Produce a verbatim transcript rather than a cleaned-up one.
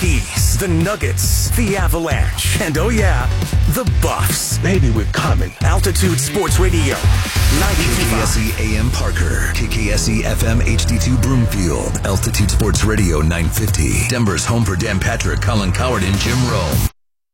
Rockies, the Nuggets, the Avalanche, and oh yeah, the Buffs. Baby, we're coming. Altitude Sports Radio, ninety-two K K S E A M Parker, K K S E F M H D two Broomfield, Altitude Sports Radio nine fifty, Denver's home for Dan Patrick, Colin Coward, and Jim Rome.